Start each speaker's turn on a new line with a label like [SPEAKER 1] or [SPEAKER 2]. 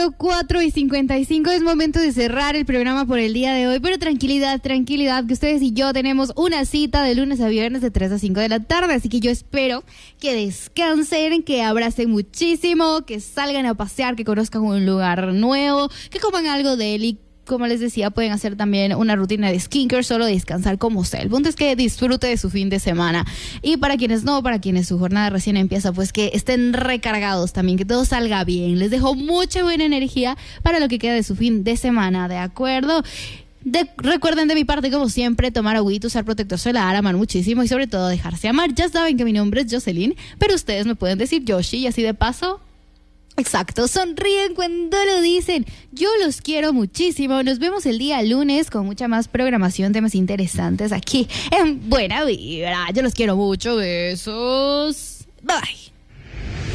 [SPEAKER 1] 4:55 es momento de cerrar el programa por el día de hoy, pero tranquilidad, que ustedes y yo tenemos una cita de lunes a viernes de 3 a 5 de la tarde, así que yo espero que descansen, que abracen muchísimo, que salgan a pasear, que conozcan un lugar nuevo, que coman algo deli. Como les decía, pueden hacer también una rutina de skincare, solo descansar como sea. El punto es que disfrute de su fin de semana. Y para quienes no, para quienes su jornada recién empieza, pues que estén recargados también, que todo salga bien. Les dejo mucha buena energía para lo que queda de su fin de semana, ¿de acuerdo? Recuerden de mi parte, como siempre, tomar agüita, usar protector solar, amar muchísimo y sobre todo dejarse amar. Ya saben que mi nombre es Jocelyn, pero ustedes me pueden decir Yoshi y así de paso... Exacto, sonríen cuando lo dicen. Yo los quiero muchísimo. Nos vemos el día lunes con mucha más programación, temas interesantes aquí en Buena Vibra. Yo los quiero mucho. Besos. Bye.